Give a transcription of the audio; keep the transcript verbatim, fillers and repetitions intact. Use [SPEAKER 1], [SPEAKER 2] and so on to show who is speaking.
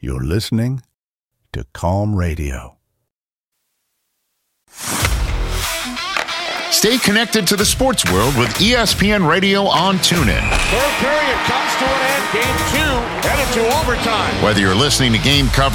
[SPEAKER 1] You're listening to Calm Radio.
[SPEAKER 2] Stay connected to the sports world with E S P N Radio on TuneIn.
[SPEAKER 3] Third period comes to an end. Game two headed to overtime.
[SPEAKER 2] Whether you're listening to game coverage